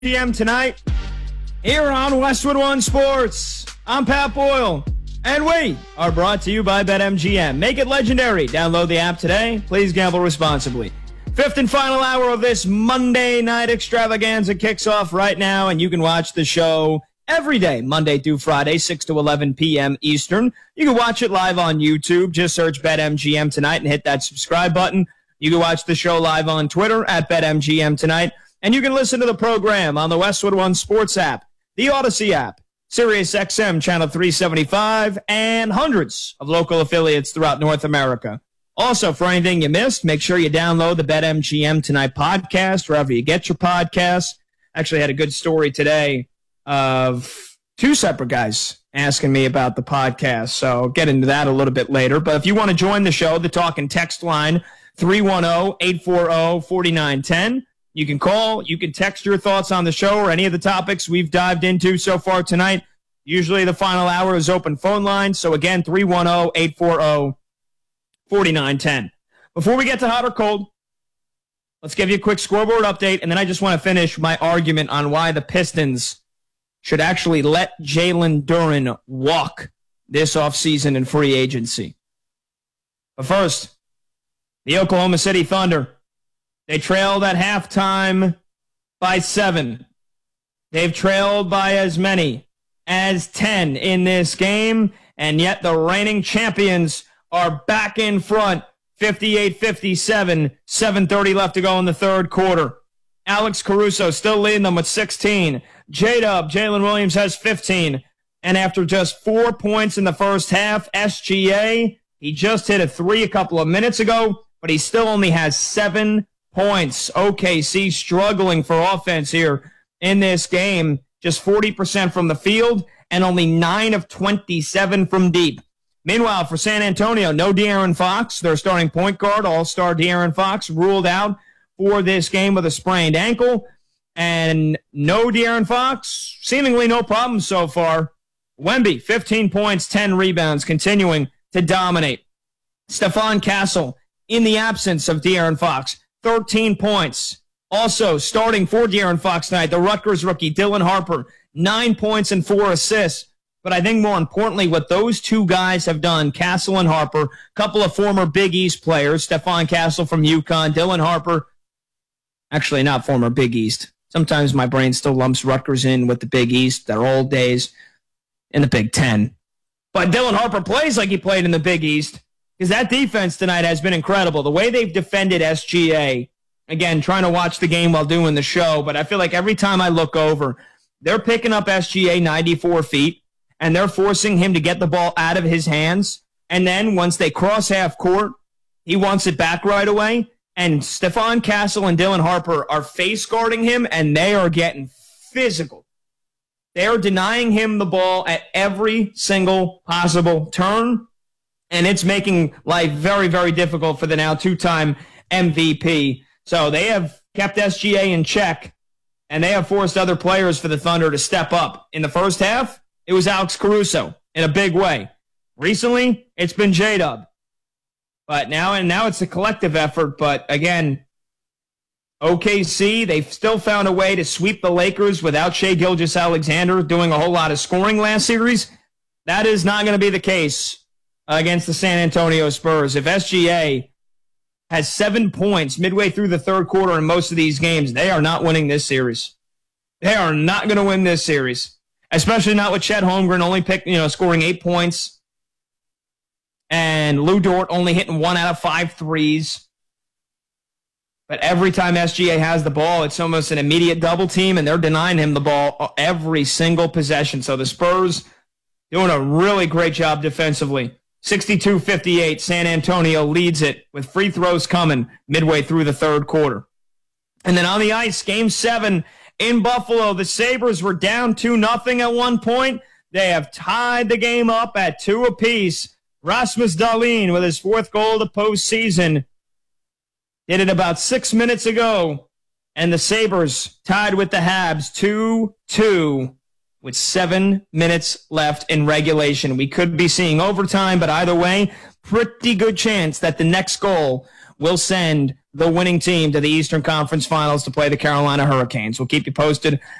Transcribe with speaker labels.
Speaker 1: p.m. tonight here on Westwood One Sports. I'm Pat Boyle, and we are brought to you by BetMGM. Make it legendary. Download the app today. Please gamble responsibly. Fifth and final hour of this Monday night extravaganza kicks off right now, and you can watch the show every day, Monday through Friday, 6 to 11 p.m. Eastern. You can watch it live on YouTube. Just search BetMGM tonight and hit that subscribe button. You can watch the show live on Twitter at BetMGM tonight. And you can listen to the program on the Westwood One Sports app, the Odyssey app, Sirius XM Channel 375, and hundreds of local affiliates throughout North America. Also, for anything you missed, make sure you download the BetMGM Tonight podcast, wherever you get your podcasts. Actually had a good story today of two separate guys asking me about the podcast, so I'll get into that a little bit later. But if you want to join the show, the talk and text line, 310-840-4910. You can call, you can text your thoughts on the show or any of the topics we've dived into so far tonight. Usually the final hour is open phone line. So again, 310-840-4910. Before we get to hot or cold, let's give you a quick scoreboard update, and then I just want to finish my argument on why the Pistons should actually let Jalen Duren walk this offseason in free agency. But first, the Oklahoma City Thunder. They trailed at halftime by 7. They've trailed by as many as 10 in this game, and yet the reigning champions are back in front, 58-57, 7:30 left to go in the third quarter. Alex Caruso still leading them with 16. J-Dub, Jalen Williams has 15. And after just 4 points in the first half, SGA, he just hit a 3 a couple of minutes ago, but he still only has 7 points. OKC struggling for offense here in this game. Just 40% from the field and only 9 of 27 from deep. Meanwhile, for San Antonio, no De'Aaron Fox. Their starting point guard, all-star De'Aaron Fox, ruled out for this game with a sprained ankle. And no De'Aaron Fox, seemingly no problem so far. Wemby, 15 points, 10 rebounds, continuing to dominate. Stephon Castle, in the absence of De'Aaron Fox, 13 points. Also, starting for De'Aaron Fox tonight, the Rutgers rookie, Dylan Harper, 9 points and 4 assists. But I think more importantly, what those two guys have done, Castle and Harper, a couple of former Big East players, Stephon Castle from UConn, Dylan Harper, actually not former Big East. Sometimes my brain still lumps Rutgers in with the Big East, their old days in the Big Ten. But Dylan Harper plays like he played in the Big East, because that defense tonight has been incredible. The way they've defended SGA, again, trying to watch the game while doing the show, but I feel like every time I look over, they're picking up SGA 94 feet, and they're forcing him to get the ball out of his hands. And then once they cross half court, he wants it back right away. And Stephon Castle and Dylan Harper are face guarding him, and they are getting physical. They are denying him the ball at every single possible turn. And it's making life very, very difficult for the now two-time MVP. So they have kept SGA in check, and they have forced other players for the Thunder to step up. In the first half, it was Alex Caruso in a big way. Recently, it's been J-Dub. But now it's a collective effort. But again, OKC, they've still found a way to sweep the Lakers without Shai Gilgeous-Alexander doing a whole lot of scoring last series. That is not going to be the case against the San Antonio Spurs. If SGA has 7 points midway through the third quarter in most of these games, they are not winning this series. They are not going to win this series, especially not with Chet Holmgren only scoring 8 points and Lou Dort only hitting 1 out of 5 threes. But every time SGA has the ball, it's almost an immediate double team, and they're denying him the ball every single possession. So the Spurs doing a really great job defensively. 62-58, San Antonio leads it with free throws coming midway through the third quarter. And then on the ice, Game 7 in Buffalo, the Sabres were down 2-0 at one point. They have tied the game up at 2 apiece. Rasmus Dahlin with his 4th goal of the postseason did it about 6 minutes ago, and the Sabres tied with the Habs 2-2 with 7 minutes left in regulation. We could be seeing overtime, but either way, pretty good chance that the next goal will send the winning team to the Eastern Conference Finals to play the Carolina Hurricanes. We'll keep you posted